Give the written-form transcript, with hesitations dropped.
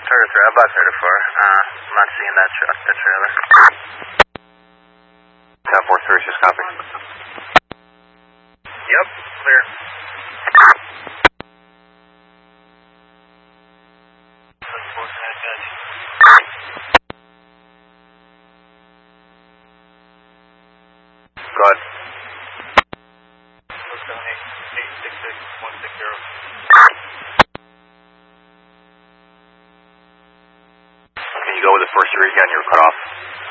about 34. I'm not seeing that truck, the trailer. 10-4, just copy. Yep, clear. Go ahead. 478-866-160. Can you go with the first three again? You were cut off.